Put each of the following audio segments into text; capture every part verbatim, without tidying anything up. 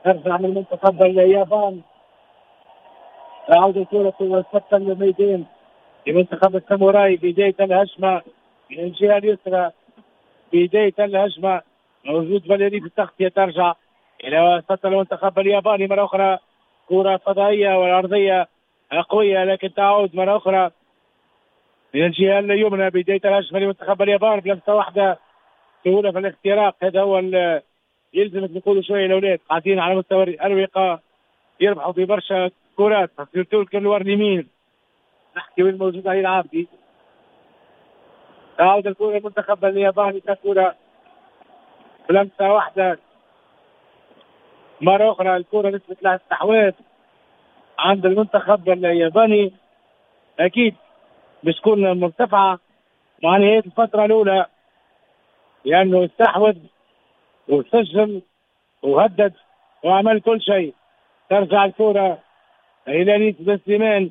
ترجع من منتخب اليابان. تعود الكرة في وسط الميدان لمنتخب الساموراي. بداية الهجمة من الجهة اليسرى، بداية الهجمة موجود فاليري في التغطية. ترجع إلى وسط المنتخب الياباني مرة أخرى. كرة فضائية والأرضية قوية، لكن تعود مرة أخرى من الجهة اليمنى. بداية الهجمة لمنتخب اليابان بلمسة واحدة، سهولة في الاختراق. هذا هو يلزمك نقول شوية الأولاد قاعدين على مستوى الأروقة يربحوا في برشا كرات، سيرتو الكلوار اليمين. نحكي وين موجود علي العابدي. تعود الكرة المنتخب الياباني ككرة بلمسة واحدة مرة أخرى. الكرة نسبة لها استحواذ عند المنتخب الياباني، أكيد مش تكون مرتفعة مع نهاية الفترة الأولى، لأنه استحوذ وسجل وهدد وعمل كل شيء. ترجع الكرة إلى نيس بن سليمان،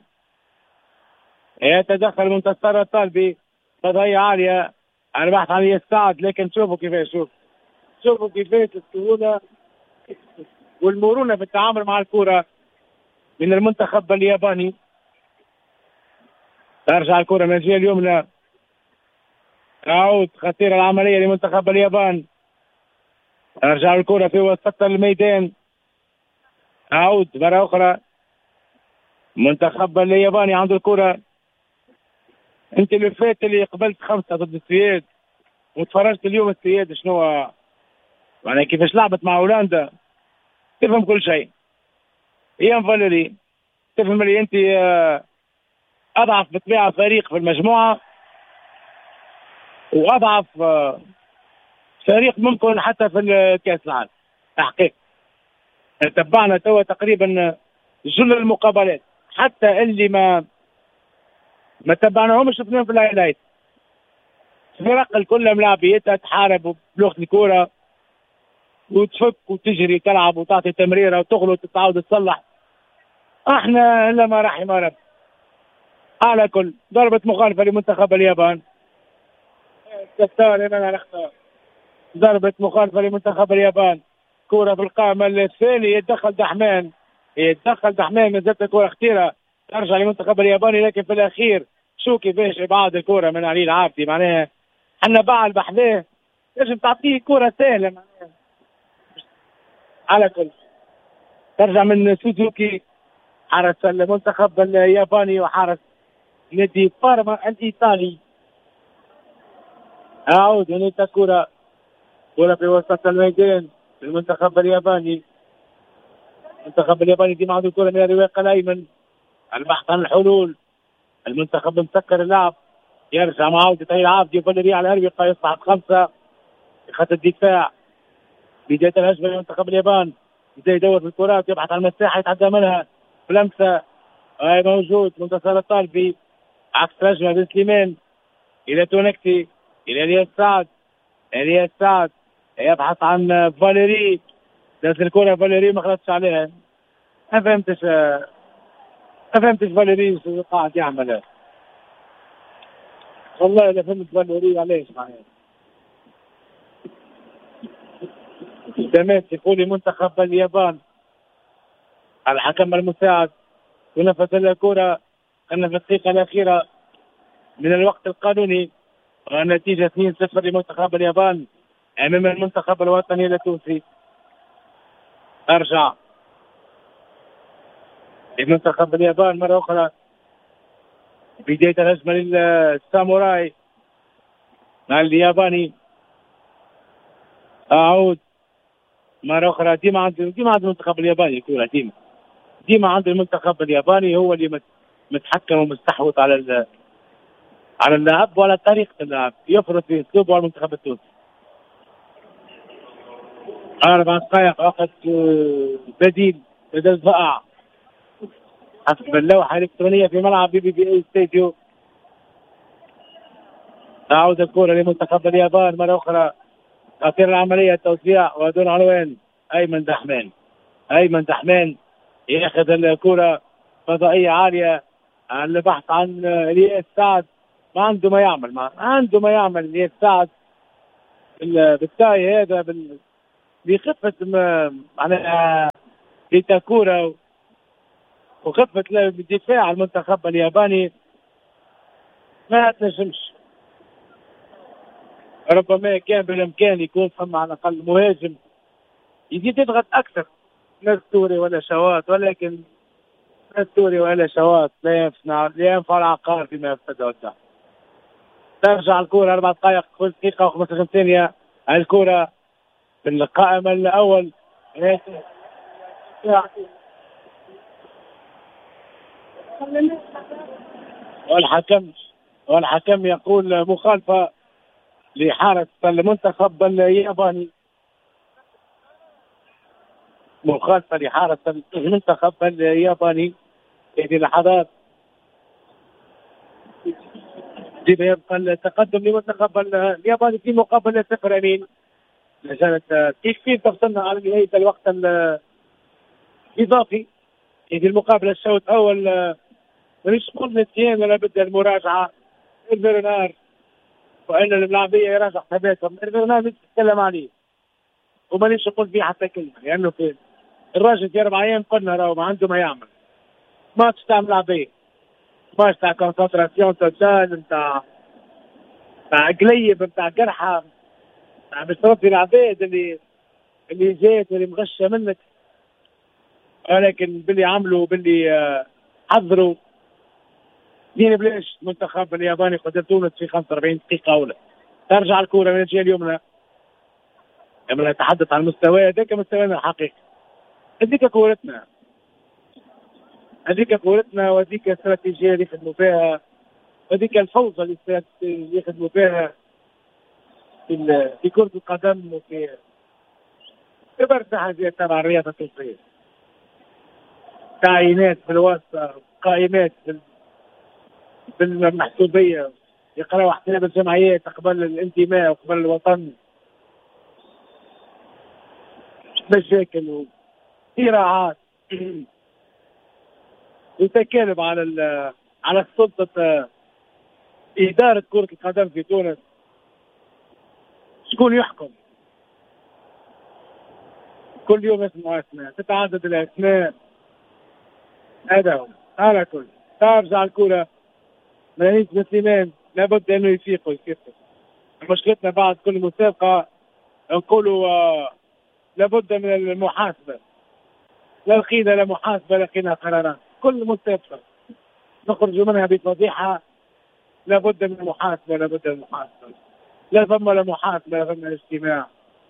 يتدخل منتصر الطالبي، قضية عالية على البحث عن يستعد. لكن شوفوا كيفاش، شوف شوفوا كيفاش السهولة والمرونة في التعامل مع الكرة من المنتخب الياباني. ترجع الكرة من الجهة اليمنى، تعود خطيرة العملية لمنتخب اليابان. ترجع الكرة في وسط الميدان، تعود مرة أخرى منتخب الياباني عنده الكرة. انت اللي فات اللي قبلت خمسة ضد السويد وتفرجت اليوم السويد شنو يعني كيفاش لعبت مع هولندا، تفهم كل شيء. ايام فاليري تفهم اللي انت اضعف بطبيعة فريق في المجموعة، واضعف فريق ممكن حتى في كاس العالم. تحقيق تبعنا توا تقريبا جل المقابلات، حتى اللي ما ما تبعناهمش اثنين في الهايلايت. الفرق الكل ملاعبيتها تحارب بلغة الكورة وتفك وتجري تلعب وتعطي تمريرة وتغلط وتعاود تصلح. احنا الا ما رحم رب. على كل ضربة مخالفة لمنتخب اليابان. تختار انا نختار ضربة مخالفة لمنتخب اليابان. كورة بالقائمة الثاني يتدخل دحمان، يتدخل دحمان من ذات كورة خطيرة ترجع لمنتخب الياباني. لكن في الأخير شو كيفاش إبعاد الكورة من علي العابدي. معناها حنا بعد بحذاه لازم تعطيه كورة سهلة. معناها على كل ترجع من سوزوكي حارس المنتخب الياباني وحارس نادي بارما الإيطالي. أعود هنا كورة كورة في وسط الميدان المنتخب الياباني. المنتخب الياباني ديما عنده كورة من الرواق الأيمن، البحث عن الحلول. المنتخب مسكر اللعب، يرجع مع عودة طيب عابدي وفاليري على الأروقة يصعد خمسة في خط الدفاع. بداية الهجمة لمنتخب اليابان، بداية يدور في الكرات يبحث عن المساحة يتعدى منها بلمسة. هاي موجود منتصر الطالبي عكس الهجمة بن سليمان إلى تونكتي إلى الياس سعد. الياس سعد يبحث عن فاليري، دازت الكرة فاليري ما خلصش عليها. ما فهمتش ما فهمتش فاليري شو قاعد يعمل. والله لا فهمت فاليري علاش معناها. تمام يقول منتخب اليابان الحكم المساعد ونفذ الكرة أن في الدقيقة الأخيرة من الوقت القانوني. النتيجة اثنين صفر لمنتخب اليابان أمام المنتخب الوطني التونسي. أرجع لمنتخب اليابان مرة أخرى. بداية الهجمة للساموراي مع الياباني. أعود مرة أخرى. ديما عند ديما عند المنتخب الياباني الكرة، ديما ديما عند المنتخب الياباني هو اللي متحكم ومستحوذ على ال على اللعب وعلى طريقة اللعب، يفرض في أسلوبه على المنتخب التونسي. أربع دقائق وقت بديل بدل ضائع حسب اللوحة الإلكترونية في ملعب بي بي بي اي ستاديو. تعود الكرة لمنتخب اليابان مرة أخرى. خطير العملية التوزيع ودون عنوان. أيمن دحمان أيمن دحمان يأخذ الكرة فضائية عالية على البحث عن الياس سعد. ما عنده ما يعمل ما عنده ما يعمل الياس سعد بالتاي هذا بال... بخفة معناها لتاكورا وخفة الدفاع المنتخب الياباني ما تنجمش. ربما كان بالامكان يكون ثم على الاقل مهاجم يزيد يضغط اكثر، نستوري ولا شواط، ولكن نستوري ولا شواط لا ينفع لا ينفع العقار فيما يفسد وده. ترجع الكرة أربع دقائق دقيقة وخمسة عشر ثانية. الكرة في القائمة الأول والحكم والحكم يقول مخالفة لحارس المنتخب الياباني، مخالفة لحارس المنتخب الياباني. في لحظات يبقى التقدم للمنتخب الياباني في مقابل صفر امين. كانت كيف كيف توصلنا على نهاية الوقت الإضافي في المقابلة الشوط الأول. مش قلنا نتيان لابد المراجعة. البرنار وإن الملاعبية يراجع ثباتهم. البرنار مش تتكلم عليه ومانيش نقول فيه حتى كلمة، لأنه في الراجل في أربع أيام قلنا راهو ما عنده ما يعمل. ماتش تاع ملاعبية، ماتش تاع كونسنتراسيون توتال، نتاع نتاع قليب، نتاع قرحة، نتاع باش تربي العباد اللي اللي جات واللي مغشة منك. ولكن باللي عملوا باللي آه حضروا دين بلاش المنتخب الياباني قدر تونس في خمسة وأربعين دقيقة أولى. ترجع الكورة من الجهة اليمنى. لما نتحدث عن المستوى هذاك مستوانا الحقيقي. هذيك كورتنا، هذيك كورتنا وهذيك استراتيجية اللي يخدموا فيها، وهذيك الفوضى اللي يخدموا فيها في في كرة القدم وفي في برشا حاجات تبع الرياضة التونسية. تعيينات في الواسطة، قائمات بالمحسوبية، يقرأوا حساب الجمعيات قبل الانتماء وقبل الوطن. مشاكل وصراعات وتكالب على على السلطة إدارة كرة القدم في تونس. شكون يحكم؟ كل يوم اسمه أسماء، تتعدد الأسماء. هذا هو على كل. ترجع الكرة مهنيس بن سليمان، لابد أنه يفيقوا يفيقوا. مشكلتنا بعد كل مسابقة نقولوا آه لابد من المحاسبة. لا لقينا لا محاسبة لقينا قرارات. كل مسابقة نخرج منها بفضيحة. لابد من المحاسبة، لابد من المحاسبة. لا ثم لا محاسبة لا ثم اجتماع.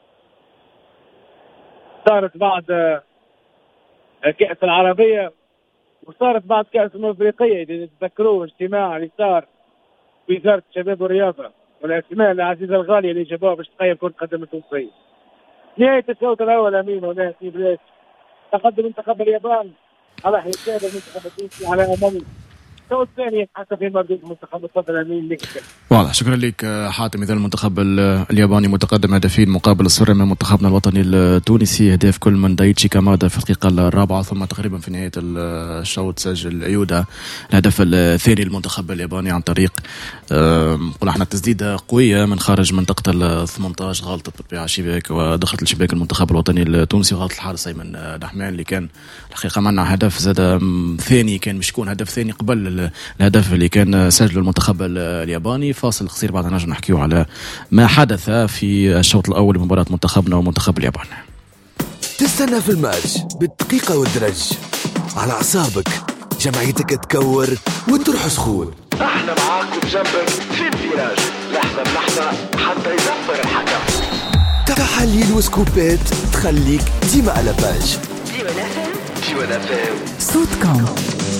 صارت بعد كأس العربية وصارت بعد كأس الأفريقية إذا تذكروا اجتماع اللي صار في وزارة الشباب والرياضة والأسماء العزيزة الغالية اللي جابوها باش تقيم كرة القدم التونسية. نهاية الشوط الأول أمين هنا في بلاش تقدم منتخب اليابان على حساب المنتخب التونسي على أمامي. الشوط الثاني حتى في مردود المنتخب. تفضل أمين لك. واضح. شكرا لك حاتم. إذا المنتخب الياباني متقدم هدفين مقابل الصفر من منتخبنا الوطني التونسي. هدف كل من دايتشي كامادا في الدقيقة الرابعة، ثم تقريبا في نهاية الشوط سجل أيودا الهدف الثاني للمنتخب الياباني عن طريق قلنا احنا تسديدة قوية من خارج منطقة ال ثمانية عشر، غلطت بالطبيعة شباك ودخلت الشباك المنتخب الوطني التونسي، وغلط الحارس أيمن دحمان اللي كان الحقيقة منع هدف زاد ثاني، كان مش يكون هدف ثاني قبل الهدف اللي كان سجله المنتخب الياباني. فاصل قصير بعد نرجع نحكيو على ما حدث في الشوط الأول لمباراة منتخبنا ومنتخب اليابان. تستنى في الماتش بالدقيقة والدرج على أعصابك، جمعيتك تكور وتروح سخون. احنا معاك وبجنبك في الفيراج، لحظة بلحظة حتى يزفر الحكم. تحاليل وسكوبات تخليك ديما على باج. ديما نفهم ديما نفهم صوت كوم.